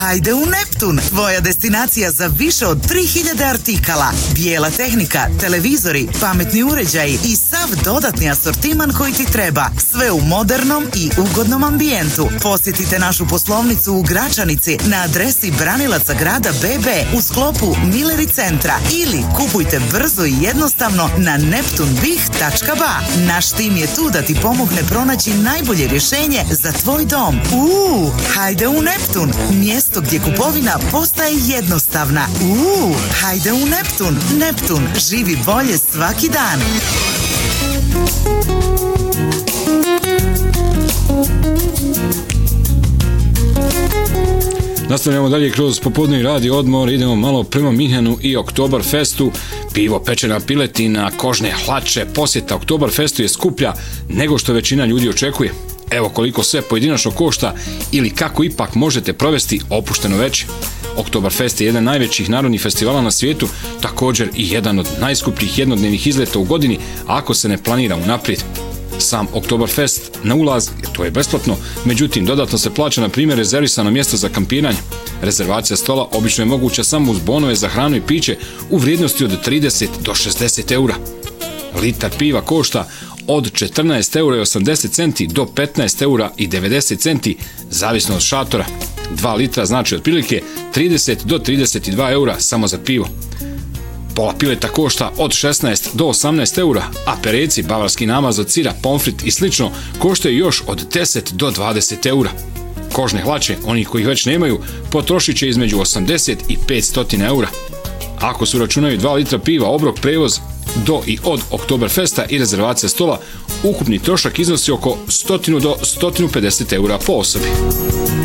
Hajde u Neptun, tvoja destinacija za više od 3000 artikala. Bijela tehnika, televizori, pametni uređaji i sav dodatni asortiman koji ti treba. Sve u modernom i ugodnom ambijentu. Posjetite našu poslovnicu u Gračanici na adresi Branilaca grada BB u sklopu Milleri centra ili kupujte brzo i jednostavno na neptunbih.ba. Naš tim je tu da ti pomogne pronaći najbolje rješenje za tvoj dom. Hajde u Neptun, mjesto gdje kupovina postaje jednostavna. Hajde u Neptun. Neptun, živi bolje svaki dan. Nastavljamo dalje kroz popodnevni radio odmor, idemo malo prema Minhenu i Oktoberfestu. Pivo, pečena piletina, kožne hlače, posjeta Oktoberfestu je skuplja nego što većina ljudi očekuje. Evo koliko sve pojedinačno košta ili kako ipak možete provesti opušteno veće. Oktoberfest je jedan najvećih narodnih festivala na svijetu, također i jedan od najskupljih jednodnevnih izleta u godini ako se ne planira unaprijed. Sam Oktoberfest na ulaz, to je besplatno, međutim dodatno se plaća na primjer rezervisano mjesto za kampiranje. Rezervacija stola obično je moguća samo uz bonove za hranu i piće u vrijednosti od 30 do 60 eura. Litar piva košta od 14,80 eura do 15,90 eura, zavisno od šatora. 2 litra znači otprilike 30 do 32 eura samo za pivo. Pola pileta košta od 16 do 18 eura, a pereci, bavarski namaz od sira, pomfrit i slično koštaju još od 10 do 20 eura. Kožne hlače, oni koji već nemaju, potrošit će između 80 i 500 eura. Ako se uračunaju 2 litra piva, obrok, prevoz do i od Oktoberfesta i rezervacija stola, ukupni trošak iznosi oko 100 do 150 eura po osobi.